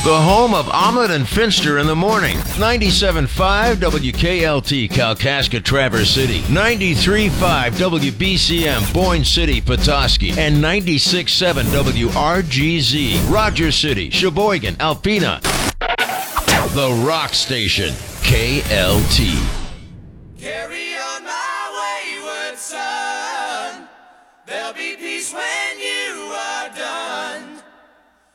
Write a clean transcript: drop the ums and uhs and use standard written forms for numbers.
The home of Ahmed and Finster in the morning. 97.5 WKLT Kalkaska Traverse City. 93.5 WBCM Boyne City Petoskey. And 96.7 WRGZ Rogers City, Sheboygan, Alpena. The Rock Station. KLT. Carry on my wayward son. There'll be peace when you are done.